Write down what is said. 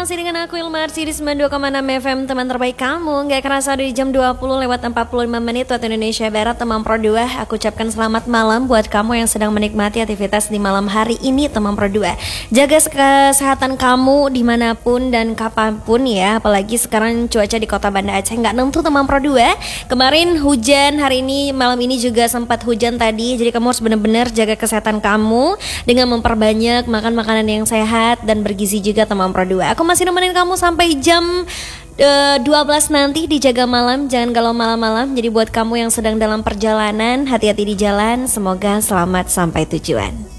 masih dengan aku Ilmar di 92,6 FM, teman terbaik kamu. Gak kerasa di jam 20:45 waktu Indonesia Barat, teman Pro 2. Aku ucapkan selamat malam buat kamu yang sedang menikmati aktivitas di malam hari ini, teman Pro 2. Jaga kesehatan kamu dimanapun dan kapanpun ya. Apalagi sekarang cuaca di kota Banda Aceh gak nentu, teman Pro 2. Kemarin hujan, hari ini malam ini juga sempat hujan tadi. Jadi kamu harus benar-benar jaga kesehatan kamu dengan memperbanyak makan makanan yang sehat dan bergizi juga, teman Pro 2. Aku masih nemenin kamu sampai jam 12 nanti di Jaga Malam. Jangan galau malam-malam. Jadi buat kamu yang sedang dalam perjalanan, hati-hati di jalan. Semoga selamat sampai tujuan.